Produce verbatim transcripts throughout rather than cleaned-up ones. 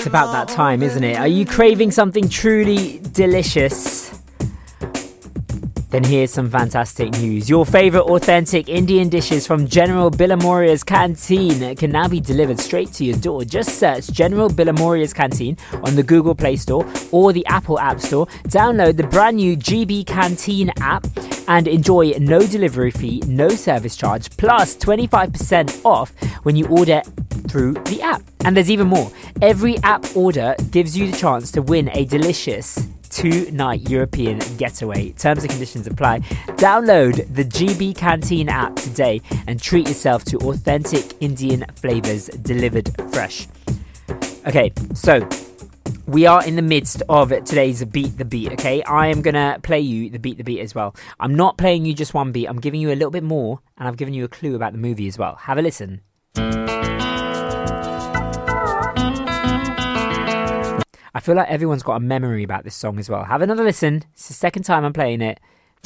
It's about that time, isn't it? Are you craving something truly delicious? Then here's some fantastic news. Your favourite authentic Indian dishes from General Billamoria's Canteen can now be delivered straight to your door. Just search General Billamoria's Canteen on the Google Play Store or the Apple App Store. Download the brand new G B Canteen app and enjoy no delivery fee, no service charge, plus twenty-five percent off when you order through the app. And there's even more. Every app order gives you the chance to win a delicious two-night European getaway. Terms and conditions apply. Download the G B Canteen app today and treat yourself to authentic Indian flavours delivered fresh. Okay, so we are in the midst of today's Beat the Beat, okay? I am going to play you the Beat the Beat as well. I'm not playing you just one beat. I'm giving you a little bit more, and I've given you a clue about the movie as well. Have a listen. I feel like everyone's got a memory about this song as well. Have another listen. It's the second time I'm playing it.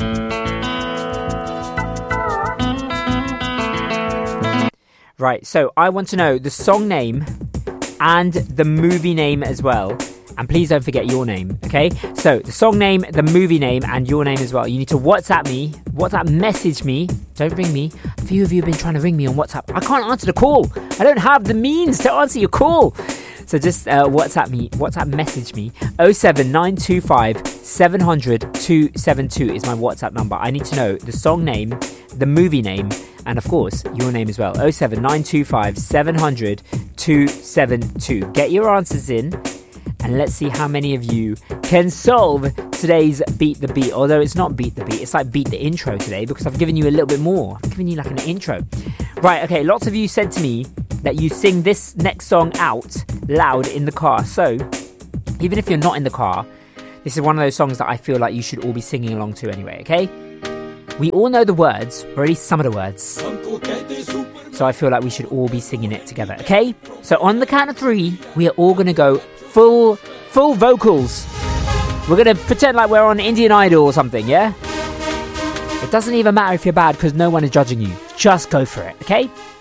Right, so I want to know the song name and the movie name as well. And please don't forget your name, okay? So the song name, the movie name, and your name as well. You need to WhatsApp me, WhatsApp message me. Don't ring me. A few of you have been trying to ring me on WhatsApp. I can't answer the call. I don't have the means to answer your call. So just uh, WhatsApp me, WhatsApp message me. oh seven nine two five seven hundred two seven two is my WhatsApp number. I need to know the song name, the movie name, and of course, your name as well. oh seven nine two five seven hundred two seven two. Get your answers in, and let's see how many of you can solve today's Beat the Beat. Although it's not Beat the Beat, it's like Beat the Intro today, because I've given you a little bit more. I've given you like an intro. Right, okay, lots of you said to me that you sing this next song out loud in the car. So, even if you're not in the car, this is one of those songs that I feel like you should all be singing along to anyway, okay? We all know the words, or at least some of the words. So I feel like we should all be singing it together, okay? So on the count of three, we are all going to go full, full vocals. We're going to pretend like we're on Indian Idol or something, yeah? It doesn't even matter if you're bad, because no one is judging you. Just go for it, okay?